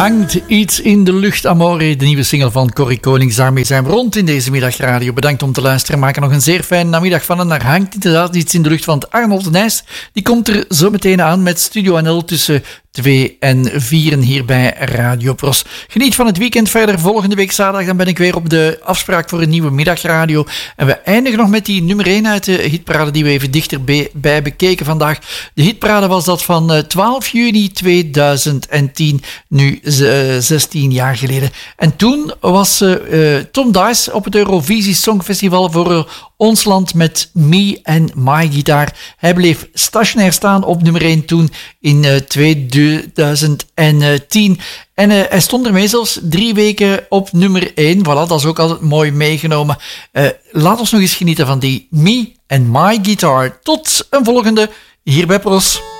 Hangt iets in de lucht, Amore, de nieuwe single van Corrie Konings. Daarmee zijn we rond in deze middagradio. Bedankt om te luisteren. Maak er nog een zeer fijne namiddag van. En daar hangt inderdaad iets in de lucht, want Arnold Nijs die komt er zo meteen aan met Studio NL tussen 2 en 4 hier bij Radio Pros. Geniet van het weekend verder. Volgende week zaterdag dan ben ik weer op de afspraak voor een nieuwe middagradio. En we eindigen nog met die nummer 1 uit de hitparade die we even dichterbij bekeken vandaag. De hitparade was dat van 12 juni 2010, nu 16 jaar geleden. En toen was Tom Dice op het Eurovisie Songfestival voor ons land met Me and My Guitar. Hij bleef stationair staan op nummer 1 toen in 2010. En hij stond ermee zelfs 3 weken op nummer 1. Voilà, dat is ook altijd mooi meegenomen. Laat ons nog eens genieten van die Me and My Guitar. Tot een volgende hier bij Pros.